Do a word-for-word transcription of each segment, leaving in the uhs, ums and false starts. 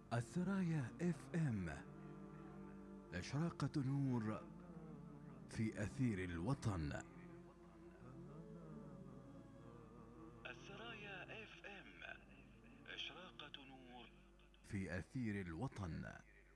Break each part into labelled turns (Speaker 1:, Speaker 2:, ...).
Speaker 1: الثرايا اف ام، إشراقة نور في أثير الوطن. الثرايا اف ام، إشراقة نور في أثير الوطن.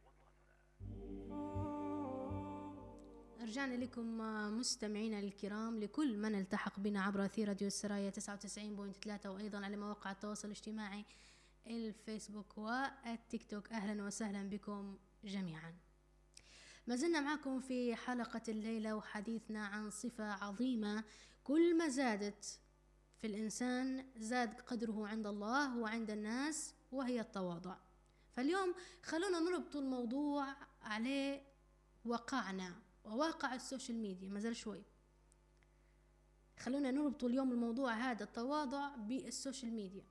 Speaker 2: رجعنا لكم مستمعينا الكرام، لكل من التحق بنا عبر أثير راديو السرايا تسعة وتسعين فاصلة ثلاثة، وأيضا على مواقع التواصل الاجتماعي الفيسبوك والتيك توك. أهلا وسهلا بكم جميعا. ما زلنا معكم في حلقة الليلة وحديثنا عن صفة عظيمة، كل ما زادت في الإنسان زاد قدره عند الله وعند الناس، وهي التواضع. فاليوم خلونا نربط الموضوع عليه واقعنا وواقع السوشيال ميديا. ما زال شوي، خلونا نربط اليوم الموضوع هذا التواضع بالسوشيال ميديا.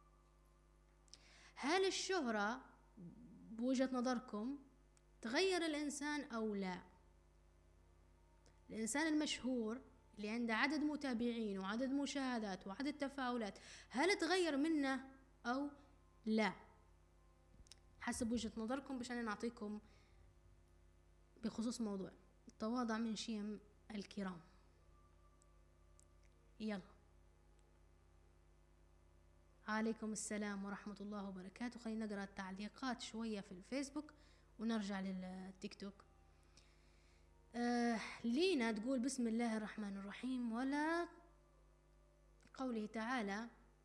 Speaker 2: هل الشهرة بوجهة نظركم تغير الإنسان أو لا؟ الإنسان المشهور اللي عنده عدد متابعين وعدد مشاهدات وعدد تفاعلات، هل تغير منه أو لا؟ حسب وجهة نظركم، باش أنا نعطيكم بخصوص موضوع التواضع من شيم الكرام. يلا، عليكم السلام ورحمة الله وبركاته. خلينا نقرأ التعليقات شوية في الفيسبوك ونرجع للتيك توك. آه لينا تقول بسم الله الرحمن الرحيم، ولا قوله تعالى.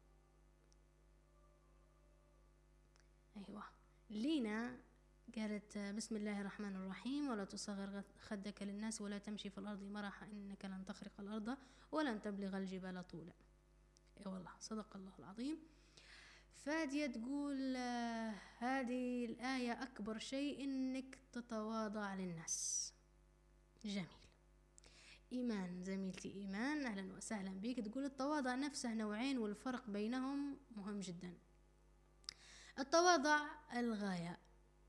Speaker 2: أيوة، لينا قالت بسم الله الرحمن الرحيم، ولا تصغر خدك للناس ولا تمشي في الأرض مرحا إنك لن تخرق الأرض ولن تبلغ الجبال طولا. اي والله صدق الله العظيم. فادية تقول آه هذه الآية أكبر شيء إنك تتواضع للناس. جميل. إيمان، زميلتي إيمان، أهلا وسهلا بك، تقول التواضع نفسه نوعين والفرق بينهم مهم جدا. التواضع الغاية،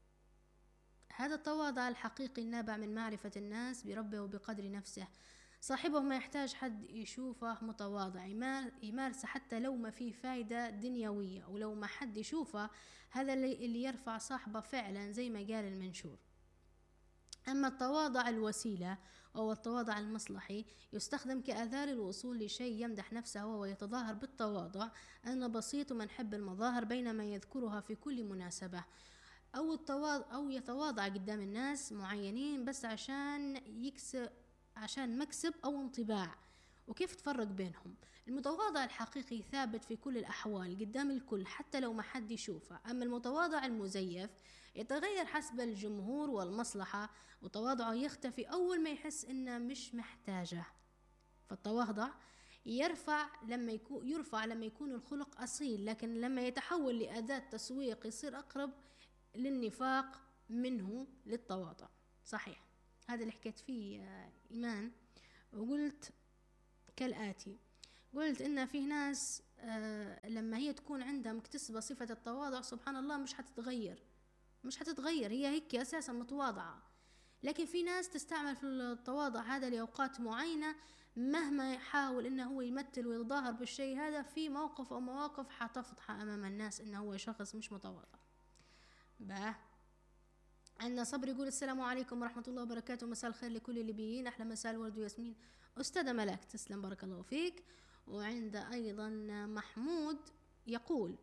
Speaker 2: هذا التواضع الحقيقي النابع من معرفة الناس بربه وبقدر نفسه. صاحبه ما يحتاج حد يشوفه متواضع يمارسه حتى لو ما فيه فايدة دنيوية، ولو ما حد يشوفه هذا اللي يرفع صاحبه فعلا زي ما قال المنشور. أما التواضع الوسيلة أو التواضع المصلحي يستخدم كأذار الوصول لشيء، يمدح نفسه ويتظاهر بالتواضع أنا بسيط ومنحب المظاهر بينما يذكرها في كل مناسبة، أو, التواضع أو يتواضع قدام الناس معينين بس عشان يكسب عشان مكسب أو انطباع. وكيف تفرق بينهم؟ المتواضع الحقيقي ثابت في كل الأحوال قدام الكل حتى لو ما حد يشوفه. أما المتواضع المزيف يتغير حسب الجمهور والمصلحة، وتواضعه يختفي أول ما يحس إنه مش محتاجه. فالتواضع يرفع لما يكون يرفع لما يكون الخلق أصيل، لكن لما يتحول لأداة تسويق يصير أقرب للنفاق منه للتواضع. صحيح، هذا اللي حكيت فيه إيمان. وقلت كالآتي، قلت إن في ناس آه لما هي تكون عندها مكتسبة صفة التواضع سبحان الله مش هتتغير مش هتتغير هي هيك أساسا متواضعة. لكن في ناس تستعمل في التواضع هذا لأوقات معينة، مهما يحاول إنه هو يمثل ويتظاهر بالشيء هذا في موقف أو مواقف حتفضح أمام الناس إنه هو شخص مش متواضع. باه عندنا صبر يقول السلام عليكم ورحمة الله وبركاته، مساء الخير لكل الليبيين، أحلى مساء الورد وياسمين. أستاذة ملاك تسلم، بارك الله فيك. وعند أيضا محمود يقول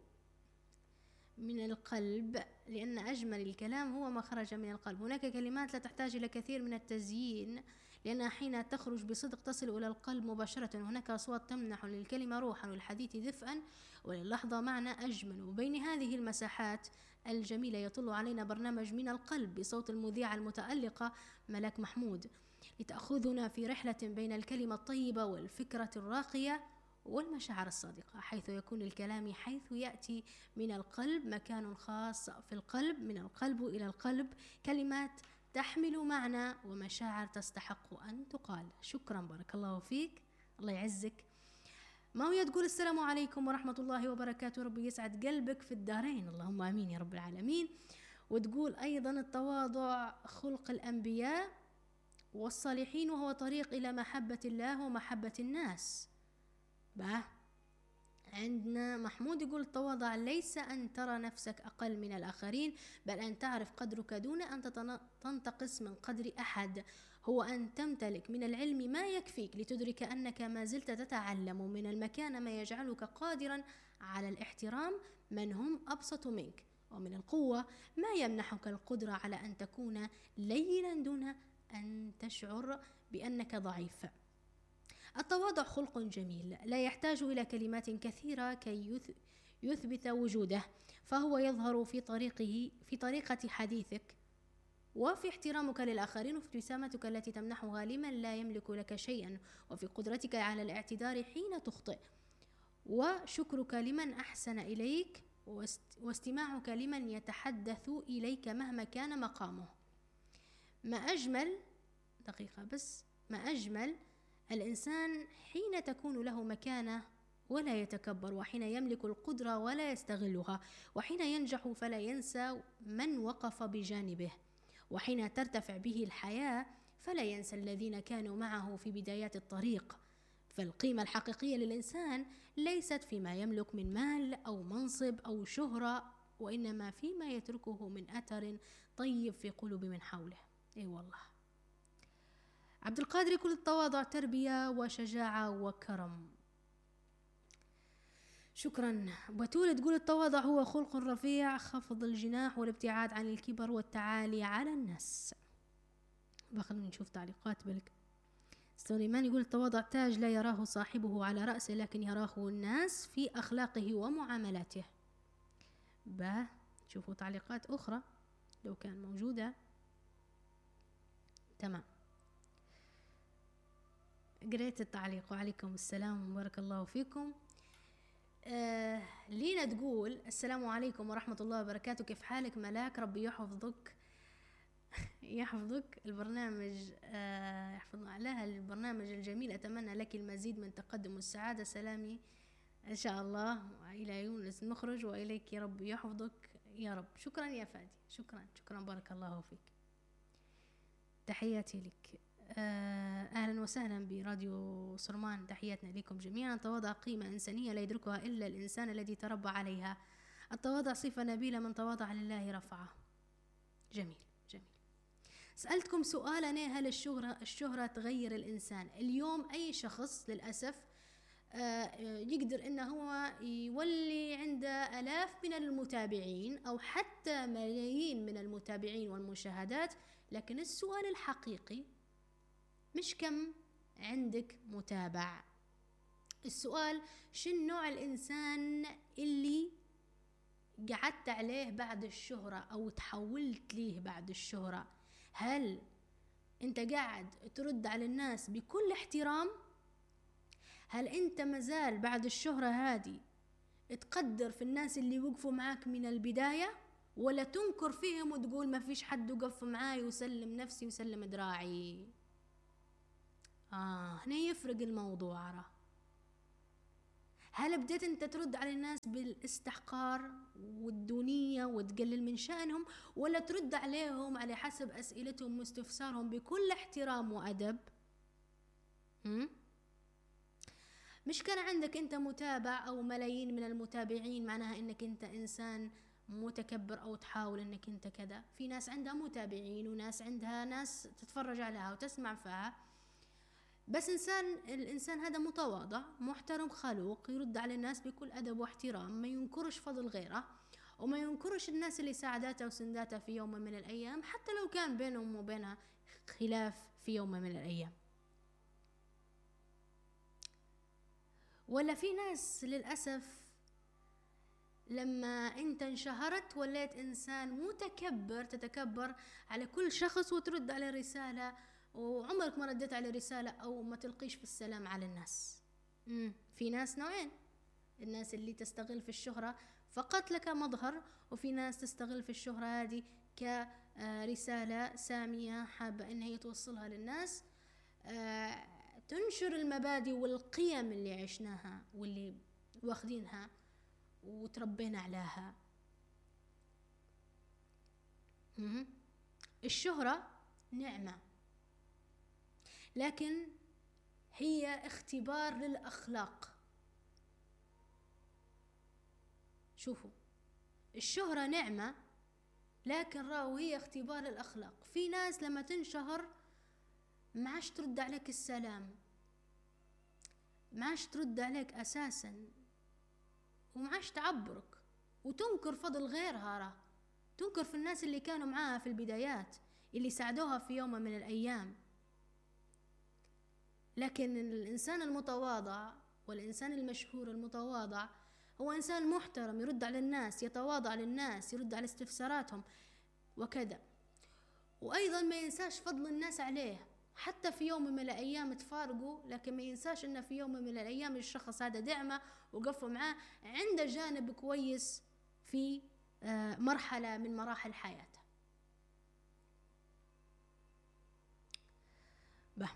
Speaker 2: من القلب، لأن أجمل الكلام هو ما خرج من القلب. هناك كلمات لا تحتاج إلى كثير من التزيين لأنها حين تخرج بصدق تصل إلى القلب مباشرة. هناك أصوات تمنح للكلمة روحا والحديث دفئا وللحظة معنى أجمل. وبين هذه المساحات الجميلة يطل علينا برنامج من القلب بصوت المذيعة المتألقة ملاك محمود، لتأخذنا في رحلة بين الكلمة الطيبة والفكرة الراقية والمشاعر الصادقة، حيث يكون الكلام حيث يأتي من القلب، مكان خاص في القلب، من القلب إلى القلب، كلمات تحمل معنى ومشاعر تستحق أن تقال. شكرا، بارك الله فيك، الله يعزك. ما هو تقول السلام عليكم ورحمة الله وبركاته، ربي يسعد قلبك في الدارين، اللهم آمين يا رب العالمين. وتقول أيضا التواضع خلق الأنبياء والصالحين وهو طريق إلى محبة الله ومحبة الناس. باه عندنا محمود يقول التواضع ليس أن ترى نفسك أقل من الآخرين، بل أن تعرف قدرك دون أن تنتقص من قدر أحد، هو أن تمتلك من العلم ما يكفيك لتدرك أنك ما زلت تتعلم، من المكانة ما يجعلك قادرا على الاحترام من هم أبسط منك، ومن القوة ما يمنحك القدرة على أن تكون لينا دون أن تشعر بأنك ضعيف. التواضع خلق جميل لا يحتاج إلى كلمات كثيرة كي يثبت وجوده، فهو يظهر في طريقه في طريقة حديثك، وفي احترامك للآخرين، وفي ابتسامتك التي تمنحها لمن لا يملك لك شيئا، وفي قدرتك على الاعتذار حين تخطئ، وشكرك لمن أحسن إليك، واستماعك لمن يتحدث إليك مهما كان مقامه. ما أجمل دقيقة بس ما أجمل الإنسان حين تكون له مكانة ولا يتكبر، وحين يملك القدرة ولا يستغلها، وحين ينجح فلا ينسى من وقف بجانبه، وحين ترتفع به الحياة فلا ينسى الذين كانوا معه في بدايات الطريق. فالقيمة الحقيقية للإنسان ليست فيما يملك من مال أو منصب أو شهرة، وإنما فيما يتركه من أثر طيب في قلوب من حوله. أي والله. عبد القادر يقول التواضع تربية وشجاعة وكرم. شكرا. بتول تقول التواضع هو خلق رفيع، خفض الجناح والابتعاد عن الكبر والتعالي على الناس. خلينا نشوف تعليقات بالك. سليمان يقول التواضع تاج لا يراه صاحبه على رأسه، لكن يراه الناس في أخلاقه ومعاملاته. با شوفوا تعليقات أخرى لو كان موجودة. تمام، قريت التعليق. وعليكم السلام وبارك الله فيكم. آه لينا تقول السلام عليكم ورحمة الله وبركاته، كيف حالك ملاك؟ ربي يحفظك يحفظك البرنامج آه يحفظ عليها البرنامج الجميل، أتمنى لك المزيد من تقدم والسعادة. سلامي إن شاء الله إلى يونس المخرج وإليك، يا رب يحفظك يا رب. شكرا يا فادي، شكرا شكرا بارك الله فيك. تحياتي لك. آه أهلا وسهلا براديو صرمان، تحياتنا لكم جميعا. التواضع قيمة إنسانية لا يدركها إلا الإنسان الذي تربى عليها. التواضع صفة نبيلة، من تواضع لله رفعه. جميل جميل. سألتكم سؤال أنا، هل الشهرة الشهرة تغير الإنسان؟ اليوم أي شخص للأسف آه يقدر إنه هو يولي عنده آلاف من المتابعين أو حتى ملايين من المتابعين والمشاهدات، لكن السؤال الحقيقي مش كم عندك متابع، السؤال شن نوع الإنسان اللي قعدت عليه بعد الشهرة أو تحولت ليه بعد الشهرة. هل أنت قاعد ترد على الناس بكل احترام؟ هل أنت مازال بعد الشهرة هذه تقدر في الناس اللي وقفوا معاك من البداية، ولا تنكر فيهم وتقول ما فيش حد وقف معاي وسلم نفسي وسلم دراعي؟ آه هنا يفرق الموضوع. راه هل بديت انت ترد على الناس بالاستحقار والدونية وتقلل من شأنهم، ولا ترد عليهم على حسب أسئلتهم واستفسارهم بكل احترام وأدب؟ هم؟ مش كان عندك انت متابع أو ملايين من المتابعين معناها انك انت إنسان متكبر أو تحاول انك انت كذا. في ناس عندها متابعين وناس عندها ناس تتفرج عليها وتسمع فيها، بس إنسان الإنسان هذا متواضع محترم خلوق، يرد على الناس بكل أدب واحترام، ما ينكرش فضل غيره وما ينكرش الناس اللي ساعدته وسندته في يوم من الأيام، حتى لو كان بينهم وبينها خلاف في يوم من الأيام. ولا في ناس للأسف لما أنت انشهرت وليت إنسان متكبر، تتكبر على كل شخص وترد على رسالة وعمرك ما رديت على رسالة أو ما تلقيش في السلام على الناس. مم. في ناس نوعين، الناس اللي تستغل في الشهرة فقط لك مظهر، وفي ناس تستغل في الشهرة هذه كرسالة سامية حابة إن هي توصلها للناس، آه تنشر المبادئ والقيم اللي عشناها واللي واخدينها وتربينا عليها. مم. الشهرة نعمة، لكن هي اختبار للأخلاق. شوفوا، الشهرة نعمة، لكن راهو هي اختبار الأخلاق. في ناس لما تنشهر ما عادش ترد عليك السلام، ما عادش ترد عليك أساسا، وما عادش تعبرك، وتنكر فضل غيرها، راه تنكر في الناس اللي كانوا معاها في البدايات، اللي ساعدوها في يوم من الأيام. لكن الإنسان المتواضع والإنسان المشهور المتواضع هو إنسان محترم، يرد على الناس، يتواضع للناس، يرد على استفساراتهم وكذا. وأيضا ما ينساش فضل الناس عليه، حتى في يوم من الأيام تفارقوا، لكن ما ينساش أنه في يوم من الأيام الشخص هذا دعمه وقفوا معاه، عنده جانب كويس في مرحلة من مراحل حياته. به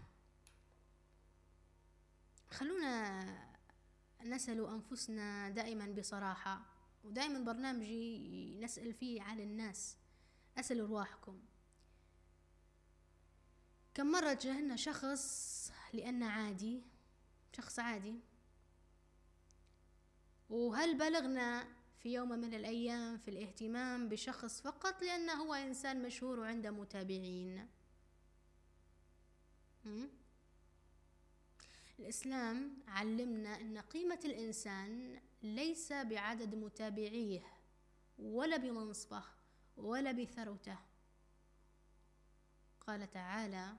Speaker 2: خلونا نسأل أنفسنا دائما بصراحة، ودائما برنامجي نسأل فيه على الناس، أسأل أرواحكم، كم مرة تجاهلنا شخص لأنه عادي، شخص عادي، وهل بلغنا في يوم من الأيام في الاهتمام بشخص فقط لأنه هو إنسان مشهور وعنده متابعين؟ م? الإسلام علمنا أن قيمة الإنسان ليس بعدد متابعيه ولا بمنصبه ولا بثروته. قال تعالى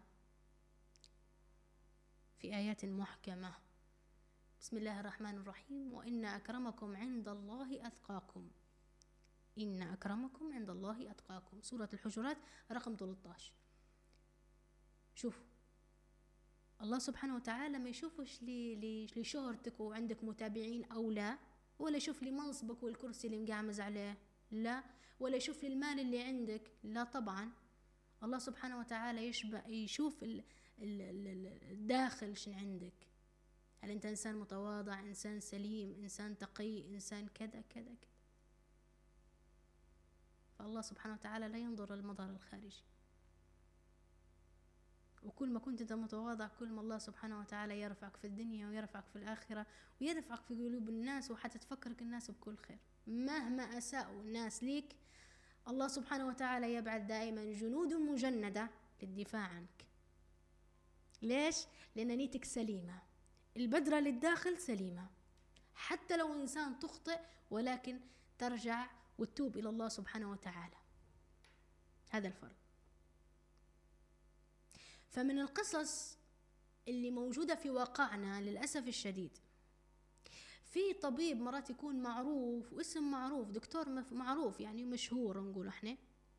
Speaker 2: في آيات محكمة: بسم الله الرحمن الرحيم: وإن أكرمكم عند الله أتقاكم. إن أكرمكم عند الله أتقاكم، سورة الحجرات رقم ثلاثة عشر. شوفوا، الله سبحانه وتعالى ما يشوفش لشهرتك وعندك متابعين أو لا، ولا يشوف لمنصبك والكرسي اللي مقعمز عليه، لا، ولا يشوف للمال اللي عندك، لا طبعا. الله سبحانه وتعالى يشبه يشوف الداخل شن عندك، هل أنت إنسان متواضع، إنسان سليم، إنسان تقي، إنسان كذا كذا كذا. فالله سبحانه وتعالى لا ينظر للمظهر الخارجي، وكل ما كنت أنت متواضع كل ما الله سبحانه وتعالى يرفعك في الدنيا ويرفعك في الآخرة ويرفعك في قلوب الناس، وحتى تفكرك الناس بكل خير. مهما أساءوا الناس ليك، الله سبحانه وتعالى يبعث دائما جنود مجندة للدفاع عنك. ليش؟ لأن نيتك سليمة، البذرة للداخل سليمة، حتى لو إنسان تخطئ ولكن ترجع وتتوب إلى الله سبحانه وتعالى. هذا الفرق. فمن القصص اللي موجودة في واقعنا للأسف الشديد، في طبيب مرات يكون معروف واسم معروف، دكتور معروف يعني مشهور، نقول احنا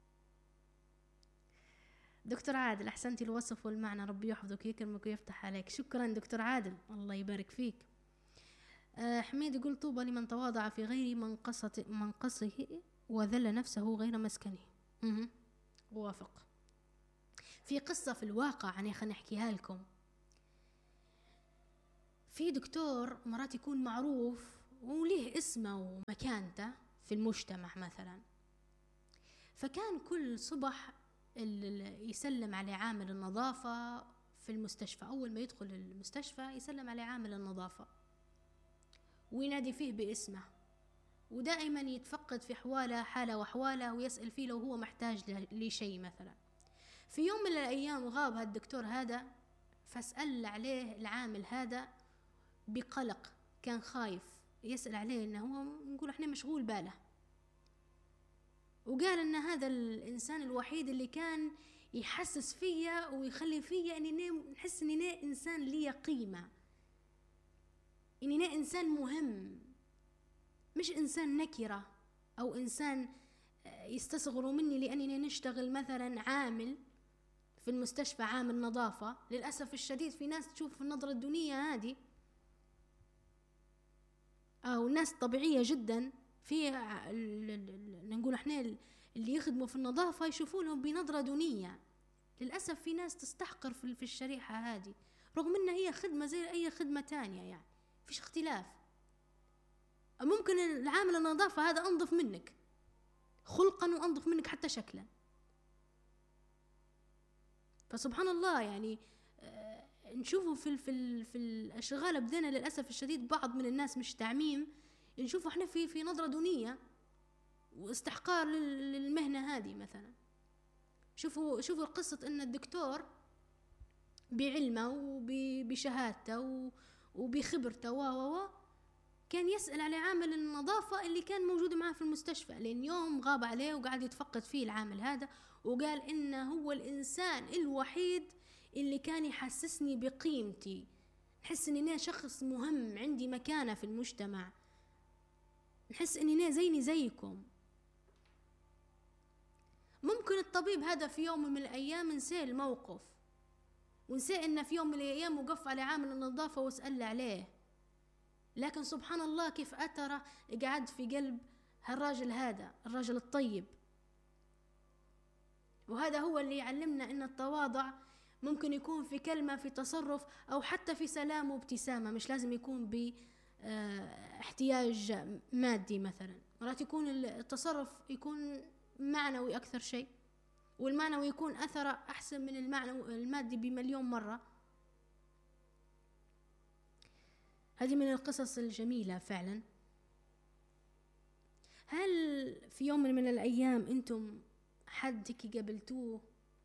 Speaker 2: دكتور عادل، أحسنتي الوصف والمعنى، ربي يحفظك ويكرمك ويفتح عليك. شكرا دكتور عادل، الله يبارك فيك. أه حميد يقول: طوبى لمن تواضع في غير منقصة منقصه وذل نفسه غير مسكنه. اها وافق. في قصة في الواقع أنا خلينا نحكيها لكم. في دكتور مرات يكون معروف وليه اسمه ومكانته في المجتمع مثلا، فكان كل صبح يسلم على عامل النظافة في المستشفى، أول ما يدخل المستشفى يسلم على عامل النظافة وينادي فيه باسمه، ودائما يتفقد في حواله حالة وحواله ويسأل فيه لو هو محتاج لشيء مثلا. في يوم من الأيام غاب هالدكتور هذا، فسأل عليه العامل هذا بقلق، كان خايف يسأل عليه إنه هو نقول إحنا مشغول باله، وقال إن هذا الإنسان الوحيد اللي كان يحسس فيا ويخلي فيا إني نحس إني إنسان لي قيمة، إني إنسان مهم، مش إنسان نكرة أو إنسان يستصغروا مني لأنني نشتغل مثلا عامل في المستشفى، عامل نظافة. للأسف الشديد في ناس تشوف النظرة الدونية هذه، أو ناس طبيعية جدا في نقول احنا اللي يخدموا في النظافة يشوفونهم بنظرة دونية. للأسف في ناس تستحقر في الشريحة هذه، رغم أنها هي خدمة زي أي خدمة تانية، يعني فيش اختلاف. ممكن العامل النظافة هذا أنظف منك خلقا وأنظف منك حتى شكلا. فسبحان الله، يعني آه نشوفوا في في في الاشغال بدنا للاسف الشديد بعض من الناس، مش تعميم، نشوفه احنا في في نظرة دونية واستحقار للمهنة هذه مثلا. شوفوا شوفوا قصة ان الدكتور بعلمه وبشهادته وبخبرته و و كان يسأل على عامل النظافة اللي كان موجود معاه في المستشفى، لأن يوم غاب عليه وقعد يتفقد فيه العامل هذا، وقال إنه هو الإنسان الوحيد اللي كان يحسسني بقيمتي، نحس إني أنا شخص مهم عندي مكانة في المجتمع، نحس إني أنا زيني زيكم. ممكن الطبيب هذا في يوم من الأيام نسى الموقف، ونسى إنه في يوم من الأيام وقف على عامل النظافة وسأل عليه، لكن سبحان الله كيف أثر قعد في قلب هالراجل هذا، الراجل الطيب. وهذا هو اللي يعلمنا إن التواضع ممكن يكون في كلمة، في تصرف، أو حتى في سلام وابتسامة، مش لازم يكون باحتياج مادي مثلا. مرات يكون التصرف يكون معنوي أكثر شيء، والمعنوي يكون أثره أحسن من المعنوي المادي بمليون مرة. هذه من القصص الجميلة فعلا. هل في يوم من الأيام أنتم حد كي قابلتوه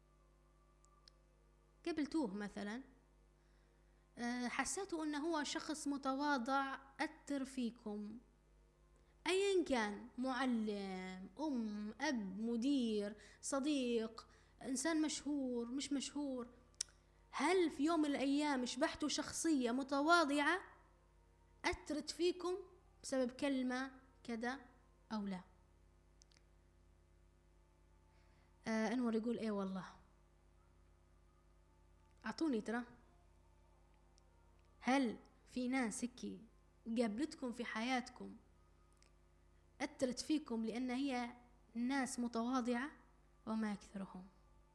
Speaker 2: قابلتوه مثلا حسيتوا أنه هو شخص متواضع أثر فيكم، أيا كان، معلم، أم، أب، مدير، صديق، إنسان مشهور مش مشهور، هل في يوم من الأيام شبحتوا شخصية متواضعة أثرت فيكم بسبب كلمة كذا أو لا؟ آه أنور يقول إيه والله، أعطوني ترى. هل في ناس هيك قابلتكم في حياتكم أثرت فيكم لأن هي ناس متواضعة؟ وما أكثرهم.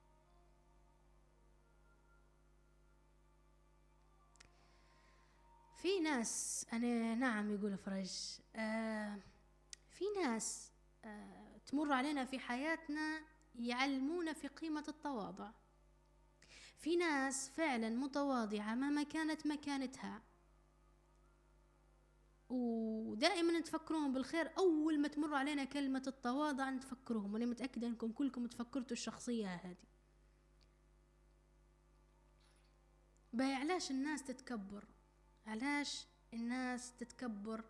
Speaker 2: في ناس أنا نعم يقول فرج آه في ناس آه تمر علينا في حياتنا يعلمونا في قيمة التواضع. في ناس فعلا متواضعة مهما كانت مكانتها، ودائما نتفكرون بالخير. أول ما تمر علينا كلمة التواضع نتفكرهم، وأنا متأكدة أنكم كلكم تفكرتوا الشخصية هذه. باي علاش الناس تتكبر؟ علاش الناس تتكبر؟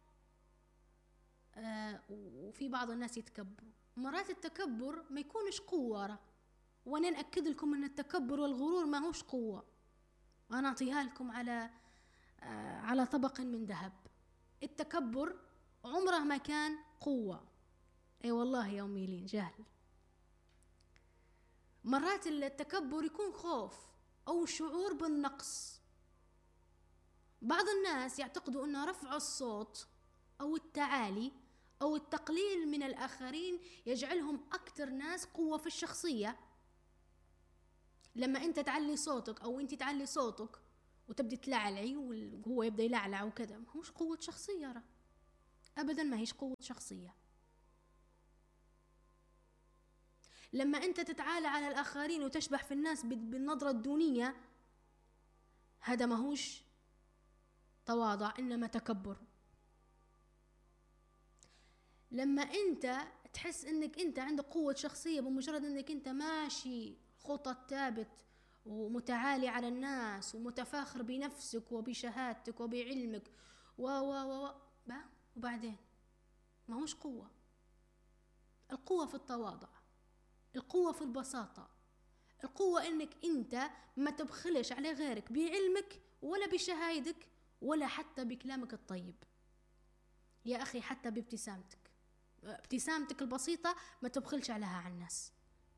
Speaker 2: آه وفي بعض الناس يتكبروا. مرات التكبر ما يكونش قوة، وانا نأكد لكم ان التكبر والغرور ما هوش قوة، وانا اعطيها لكم على آه على طبق من ذهب. التكبر عمره ما كان قوة. اي والله يا أميلين جهل. مرات التكبر يكون خوف او شعور بالنقص. بعض الناس يعتقدوا أن رفع الصوت أو التعالي أو التقليل من الآخرين يجعلهم أكثر ناس قوة في الشخصية. لما أنت تعلي صوتك أو أنت تعلي صوتك وتبدي تلعلعي وهو يبدأ يلعلع وكذا، ما هوش قوة شخصية رأ. أبدا ما هيش قوة شخصية. لما أنت تتعالى على الآخرين وتشبح في الناس بالنظرة الدونية، هذا ما هوش تواضع، إنما تكبر. لما أنت تحس إنك أنت عندك قوة شخصية بمجرد إنك أنت ماشي خطط ثابت ومتعالي على الناس ومتفاخر بنفسك وبشهادتك وبعلمك و و و وبعدين ما هوش قوة. القوة في التواضع، القوة في البساطة، القوة إنك أنت ما تبخلش على غيرك بعلمك ولا بشهايدك ولا حتى بكلامك الطيب. يا أخي حتى بابتسامتك، ابتسامتك البسيطة ما تبخلش عليها على الناس.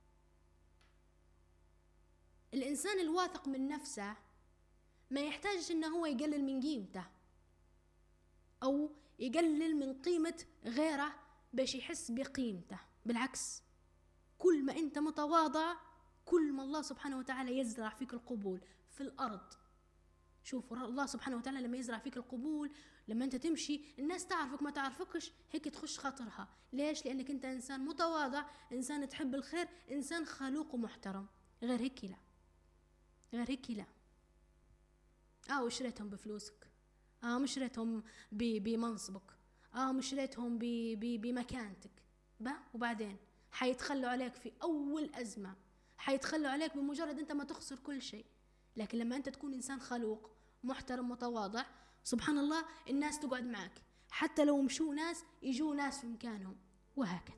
Speaker 2: الإنسان الواثق من نفسه ما يحتاجش إنه هو يقلل من قيمته أو يقلل من قيمة غيره باش يحس بقيمته. بالعكس، كل ما أنت متواضع كل ما الله سبحانه وتعالى يزرع فيك القبول في الأرض. شوفوا الله سبحانه وتعالى لما يزرع فيك القبول، لما أنت تمشي الناس تعرفك ما تعرفكش هيك تخش خاطرها. ليش؟ لأنك أنت إنسان متواضع، إنسان تحب الخير، إنسان خلوق ومحترم. غير هيك لا، غير هيك لا. آه وشريتهم بفلوسك، آه مشريتهم بمنصبك، اه مش ريتهم بمكانتك با، وبعدين حيتخلوا عليك في اول ازمه، حيتخلوا عليك بمجرد انت ما تخسر كل شيء. لكن لما انت تكون انسان خلوق محترم متواضع، سبحان الله الناس تقعد معك، حتى لو مشوا ناس يجوا ناس في مكانهم، وهكذا.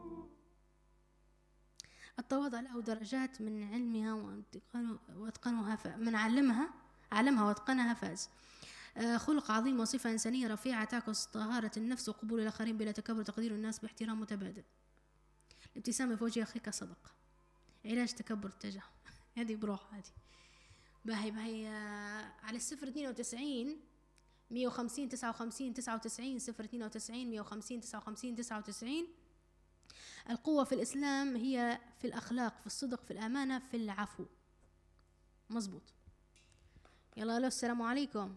Speaker 2: التواضع له درجات، من علمها واتقنها ف... من علمها علمها واتقنها فاز. آه خلق عظيم وصفة إنسانية رفيعة تعكس طهارة النفس وقبول الآخرين بلا تكبر، تقدير الناس باحترام متبادل. الابتسامة في وجه أخيك صدقة، علاج تكبر التجاه. هذه بروح هذه باهي باهي. آه على الصفر اثنين وتسعين مية وخمسين تسعة وخمسين تسعة وتسعين، صفر اثنين وتسعين مية وخمسين تسعة وخمسين تسعة وتسعين. القوة في الإسلام هي في الأخلاق، في الصدق، في الأمانة، في العفو. مزبوط. يلا ألو، السلام عليكم.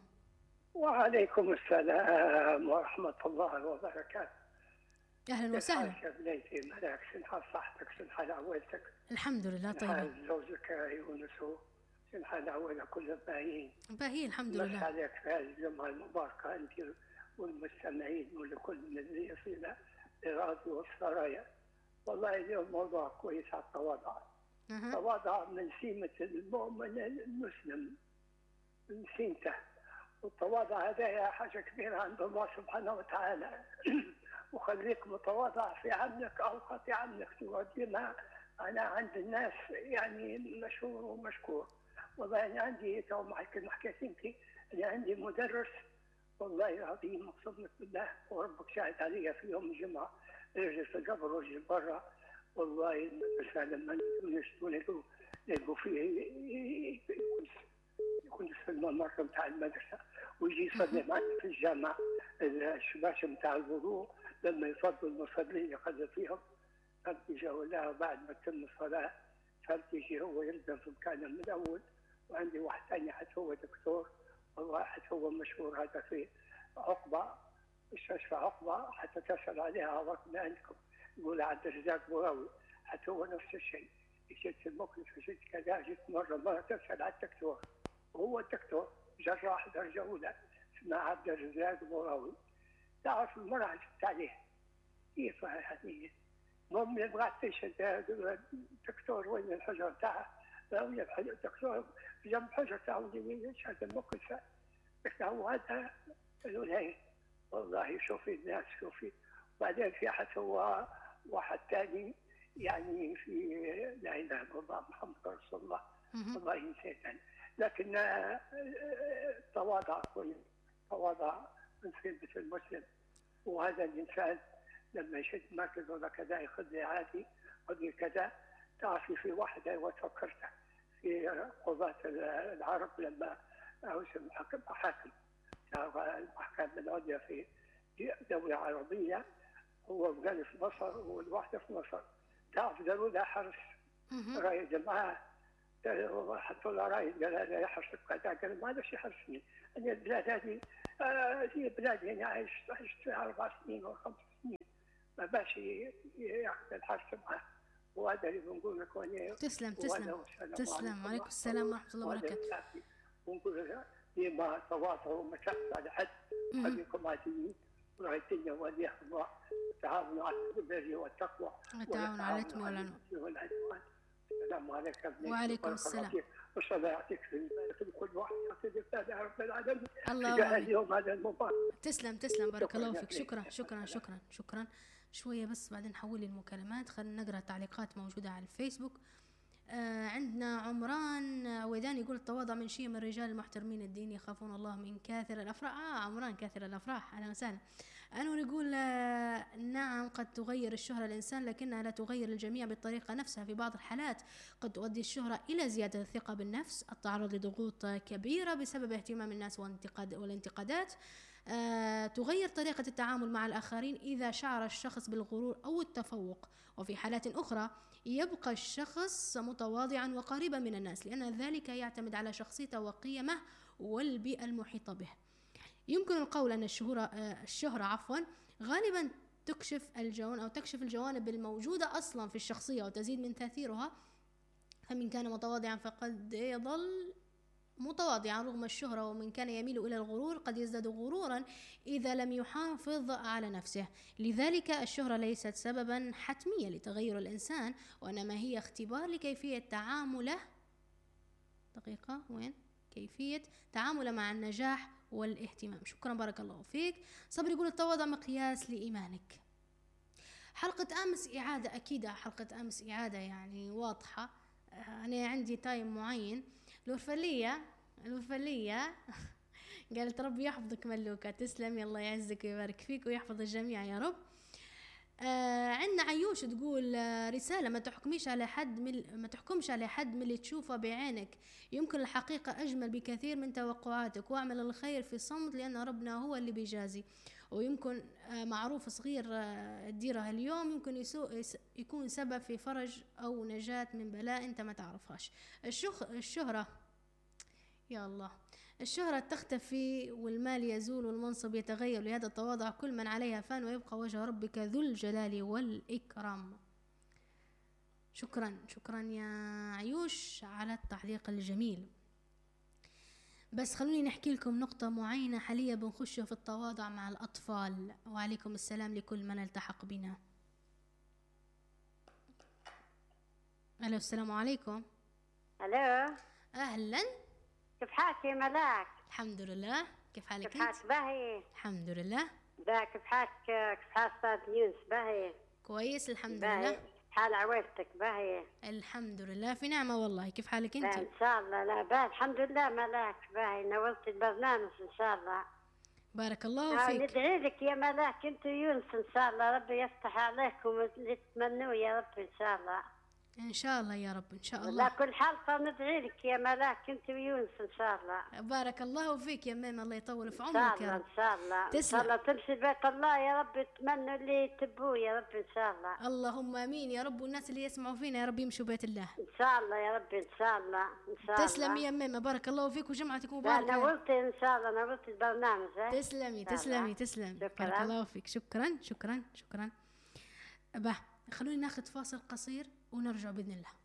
Speaker 3: وعليكم السلام ورحمة الله وبركاته.
Speaker 2: أهلا وسهلا.
Speaker 3: كيف بنيتي مالك؟ شن حال صحتك؟ شن حال عويلتك؟
Speaker 2: الحمد لله طيب.
Speaker 3: حال زوجك يونس؟ شن حال عويلة كلهم باهيين؟
Speaker 2: باهيين الحمد لله.
Speaker 3: مسا عليك في هذه الجمعة المباركة أنت والمستمعين ولكل الذي يصل لراديو والسرايا. والله اليوم موضوع كويس على التواضع. التواضع من سمة المؤمن المسلم، من سمته. والتواضع هذا حاجة كبيرة عند الله سبحانه وتعالى. وخليك متواضع في عملك أو في عملك تقدمها. أنا عند الناس يعني مشهور ومشكور. والله أنا عندي تو معك ما حكيت أنت، أنا عندي مدرس والله العظيم مقسم بالله وربك شاهد علي في يوم الجمعة، رجل في القبر ورجل برا. والله المدرسة لما نشتغلوا لقوا فيه يكون في الممر بتاع المدرسة ويجي يصلي معنا في الجامع. الشباش بتاع الوضوء لما يفضلوا المصلين يقضي فيهم، فهمت يجي ولا بعد ما تتم الصلاة فهمت يجي هو يلزم في مكانه من الأول. وعندي واحد ثاني حتى هو دكتور، والله حتى هو مشهور هذا في عقبة، مستشفى عقبة، حتى تسأل عليها عرفنا عندكم يقول عبد الرزاق بوراوي، حتى هو نفس الشيء. جيت المكلف جيت كذا، جيت مرة مرة تسأل على الدكتور، وهو الدكتور جراح درجة أولى اسمه عبد الرزاق بوراوي. تعرف المرة عجبت عليه كيف هذه. المهم يبغى تشهد الدكتور وين الحجر تاعه، الدكتور جنب الحجر تاعه يشهد المكلفة. قلت هو هذا قالوا لي والله شوفي الناس شوفي. وبعدين في حتى هو واحد ثاني يعني في لا اله الا الله محمد رسول الله، والله نسيت. لكن التواضع كويس، التواضع من سمة المسلم. وهذا الانسان لما يشد مركز ولا كذا يخلي عادي قضي كذا. تعرفي في واحد وتفكرته في قضاة العرب لما أوسم حكم حاكم الأحكام العليا في دولة عربية، هو قال في مصر والواحدة في مصر. تعرف قالوا له حرس رايد معاه، حطوا له رايد قال هذا يحرسك كذا، قال ما هذا شيء يحرسني، أنا البلاد هذه آه هي بلادي أنا عشت عشت فيها أربع سنين أو خمس سنين ما باش ياخذ الحرس معاه. وهذا اللي بنقول لك.
Speaker 2: تسلم تسلم تسلم. وعليكم السلام ورحمة الله وبركاته.
Speaker 3: ونقول ديما تواضع وما تحت على حد، خليكم عاديين وراي الدنيا وليها الله. تعاونوا على البر والتقوى
Speaker 2: وتعاونوا على الإثم والعدوان.
Speaker 3: السلام عليكم.
Speaker 2: وعليكم السلام.
Speaker 3: والله يعطيك في كل واحد يعطيك يا رب العالمين.
Speaker 2: الله
Speaker 3: اليوم هذا المبارك.
Speaker 2: تسلم تسلم بارك الله فيك. شكرا شكرا شكرا شكرا. شوية بس بعدين نحول المكالمات. خلينا نقرأ تعليقات موجودة على الفيسبوك. آه عندنا عمران ويدان يقول التواضع من شيم الرجال المحترمين الدين يخافون الله من كاثر الأفراح. آه عمران كاثر الأفراح أهلا وسهلا. أنور يقول آه نعم قد تغير الشهرة الإنسان لكنها لا تغير الجميع بالطريقة نفسها. في بعض الحالات قد تؤدي الشهرة إلى زيادة الثقة بالنفس، التعرض لضغوط كبيرة بسبب اهتمام الناس والانتقاد والانتقادات. آه تغير طريقة التعامل مع الآخرين إذا شعر الشخص بالغرور أو التفوق. وفي حالات أخرى يبقى الشخص متواضعا وقريبا من الناس لأن ذلك يعتمد على شخصيته وقيمه والبيئة المحيطة به. يمكن القول أن الشهرة, الشهرة عفوا غالبا تكشف الجوانب أو تكشف الجوانب الموجودة أصلا في الشخصية وتزيد من تأثيرها. فمن كان متواضعا فقد يظل متواضعا رغم الشهرة، ومن كان يميل إلى الغرور قد يزداد غرورا إذا لم يحافظ على نفسه. لذلك الشهرة ليست سببا حتميا لتغير الإنسان، وإنما هي اختبار لكيفية تعامله دقيقة وين كيفية تعامله مع النجاح والاهتمام. شكرا بارك الله فيك. صبر يقول التواضع مقياس لإيمانك. حلقة أمس إعادة، أكيد حلقة أمس إعادة يعني واضحة. أنا عندي تايم معين. الوفلية الوفلية قالت ربي يحفظك ملوكة. تسلم، الله يعزك ويبارك فيك ويحفظ الجميع يا رب. آه عندنا عيوش تقول آه رسالة: ما تحكميش على حد من ما تحكمش على حد من اللي تشوفه بعينك، يمكن الحقيقة أجمل بكثير من توقعاتك، واعمل الخير في صمت لأن ربنا هو اللي بيجازي. ويمكن آه معروف صغير آه تديره اليوم يمكن يسوء يكون سبب في فرج أو نجاة من بلاء أنت ما تعرفهاش. الشخ الشهرة يا الله الشهرة تختفي والمال يزول والمنصب يتغير، لهذا التواضع كل من عليها فان ويبقى وجه ربك ذو الجلال والإكرام. شكرا شكرا يا عيوش على التعليق الجميل. بس خلوني نحكي لكم نقطة معينة حاليا بنخش في التواضع مع الأطفال. وعليكم السلام لكل من التحق بنا. ألو السلام عليكم.
Speaker 4: ألو
Speaker 2: أهلا،
Speaker 4: كيف حالك يا ملاك؟
Speaker 2: الحمد لله، كيف حالك
Speaker 4: كيف حالك؟ باهي
Speaker 2: الحمد لله.
Speaker 4: با كيف حالك؟ كيف حال أستاذ يونس؟ باهي
Speaker 2: كويس الحمد
Speaker 4: باهي.
Speaker 2: لله.
Speaker 4: كيف حال عويلتك؟ باهي
Speaker 2: الحمد لله في نعمة والله. كيف حالك انت؟
Speaker 4: ان شاء الله. لا باهي الحمد لله ملاك. باهي نورت البرنامج ان شاء الله.
Speaker 2: بارك الله فيك.
Speaker 4: ندعي لك يا ملاك انت ويونس ان شاء الله، ربي يفتح عليكم اللي تتمنوه يا رب ان شاء الله.
Speaker 2: ان شاء الله يا رب ان شاء الله.
Speaker 4: لا كل حلقة ندعي لك يا ملاك انت ويونس ان شاء الله.
Speaker 2: بارك الله فيك يا ماما، الله يطول في عمرك يا رب.
Speaker 4: ان شاء الله
Speaker 2: تسلم.
Speaker 4: ان شاء الله تمشي بيت الله يا رب، تتمنوا اللي تبوه يا رب ان شاء الله.
Speaker 2: اللهم امين يا رب، والناس اللي يسمعوا فينا يا رب يمشوا بيت الله
Speaker 4: ان شاء الله يا رب ان شاء الله ان شاء الله.
Speaker 2: تسلم يا ماما، بارك الله فيك وجمعتك مباركة.
Speaker 4: نورتي ان شاء الله، نورتي البرنامج.
Speaker 2: تسلمي تسلمي تسلم.
Speaker 4: شكرا.
Speaker 2: بارك الله فيك. شكرا شكرا شكرا. به خلوني ناخذ فاصل قصير ونرجع باذن الله.